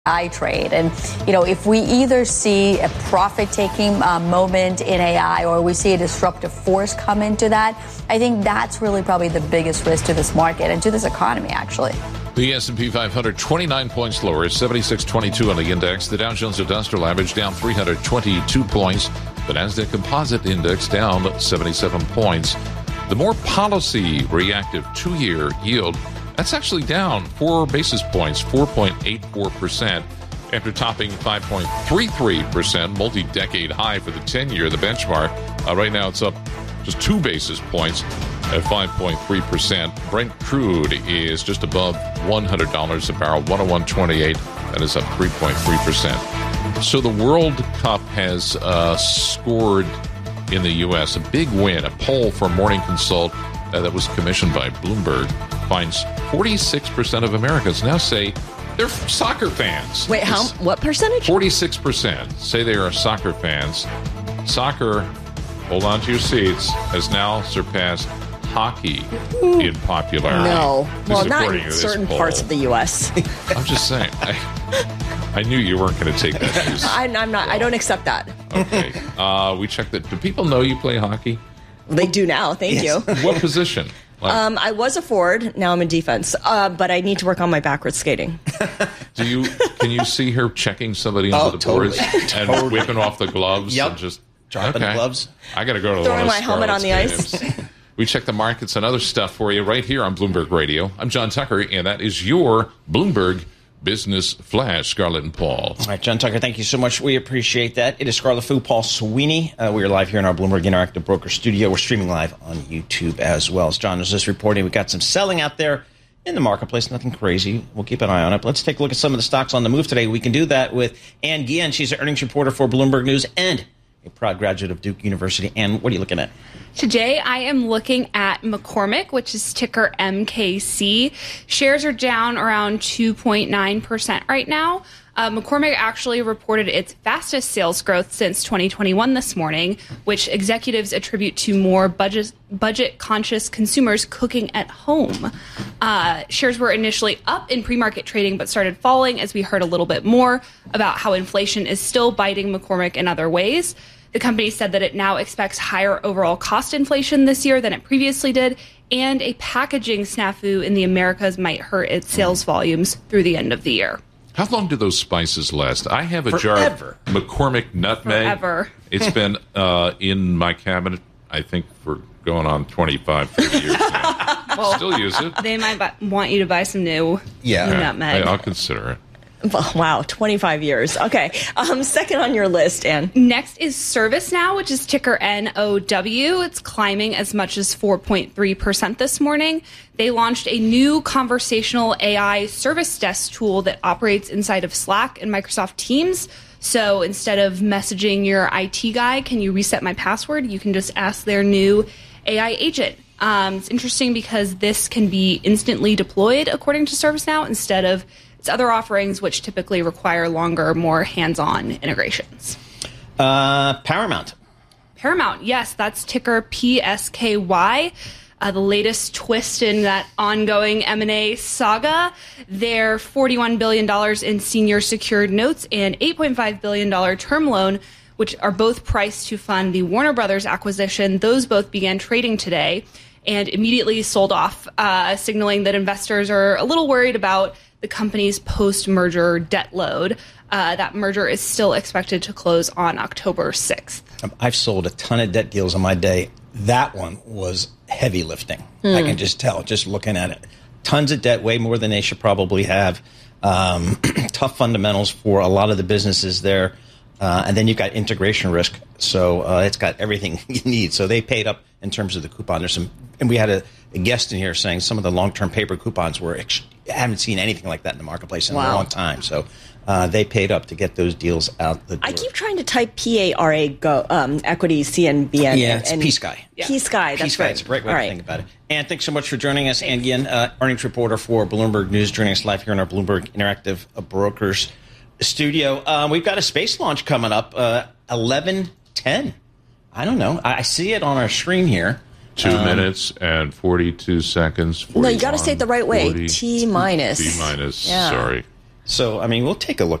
AI trade. And, if we either see a profit-taking moment in AI or we see a disruptive force come into that, I think that's really probably the biggest risk to this market and to this economy, actually. The S&P 500, 29 points lower, 76.22 on the index. The Dow Jones Industrial Average down 322 points. The Nasdaq Composite Index down 77 points. The more policy-reactive two-year yield, that's actually down 4 basis points, 4.84%, after topping 5.33%, multi-decade high for the 10-year, the benchmark. Right now it's up just 2 basis points at 5.3%. Brent crude is just above $100 a barrel, 101.28. That is up 3.3%. So the World Cup has scored in the U.S. a big win. A poll from Morning Consult that was commissioned by Bloomberg finds 46% of Americans now say they're soccer fans. Wait, what percentage? 46% say they are soccer fans. Soccer, hold on to your seats, has now surpassed hockey in popularity. No. Well, not in certain parts of the U.S. I'm just saying. I knew you weren't going to take that. I'm not. Well, I don't accept that. Okay. We checked that. Do people know you play hockey? They do now. Thank you. What position? I was a forward. Now I'm in defense. But I need to work on my backwards skating. Can you see her checking somebody into the boards and whipping off the gloves? Yep. And just dropping the gloves. I got to go to throwing my helmet on the ice. We check the markets and other stuff for you right here on Bloomberg Radio. I'm John Tucker, and that is your Bloomberg Business Flash, Scarlett and Paul. All right, John Tucker, thank you so much. We appreciate that. It is Scarlett Fu, Paul Sweeney. We are live here in our Bloomberg Interactive Broker studio. We're streaming live on YouTube as well. As John was just reporting, we've got some selling out there in the marketplace. Nothing crazy. We'll keep an eye on it. But let's take a look at some of the stocks on the move today. We can do that with Ann Guillen. She's an earnings reporter for Bloomberg News and a proud graduate of Duke University. Ann, what are you looking at? Today, I am looking at McCormick, which is ticker MKC. Shares are down around 2.9% right now. McCormick actually reported its fastest sales growth since 2021 this morning, which executives attribute to more budget-conscious consumers cooking at home. Shares were initially up in pre-market trading, but started falling as we heard a little bit more about how inflation is still biting McCormick in other ways. The company said that it now expects higher overall cost inflation this year than it previously did, and a packaging snafu in the Americas might hurt its sales volumes through the end of the year. How long do those spices last? I have a jar of McCormick nutmeg. Forever. It's been in my cabinet, I think, for going on 25, 30 years now. Well, still use it. They might want you to buy some new nutmeg. I'll consider it. Wow, 25 years. Okay. Second on your list, Ann. Next is ServiceNow, which is ticker NOW. It's climbing as much as 4.3% this morning. They launched a new conversational AI service desk tool that operates inside of Slack and Microsoft Teams. So instead of messaging your IT guy, can you reset my password? You can just ask their new AI agent. It's interesting because this can be instantly deployed, according to ServiceNow, instead of its other offerings, which typically require longer, more hands-on integrations. Paramount. Paramount, yes, that's ticker PSKY. The latest twist in that ongoing M&A saga. Their $41 billion in senior secured notes and $8.5 billion term loan, which are both priced to fund the Warner Brothers acquisition. Those both began trading today and immediately sold off, signaling that investors are a little worried about the company's post-merger debt load. That merger is still expected to close on October 6th. I've sold a ton of debt deals in my day. That one was heavy lifting. I can just tell, just looking at it. Tons of debt, way more than they should probably have. Tough fundamentals for a lot of the businesses there. And then you've got integration risk. So it's got everything you need. So they paid up in terms of the coupon. And we had a guest in here saying some of the long-term paper coupons were haven't seen anything like that in the marketplace in a long time. So they paid up to get those deals out the door. I keep trying to type PARA equity CNBN. Yeah, it's PSky. PSky, that's right. It's a great way to think about it. And thanks so much for joining us. And again, earnings reporter for Bloomberg News, joining us live here in our Bloomberg Interactive Brokers studio. We've got a space launch coming up, 11:10. I don't know. I see it on our screen here. 2 minutes and 42 seconds. 41, no, you got to say it the right way. T minus. T minus. Yeah. Sorry. So, I mean, we'll take a look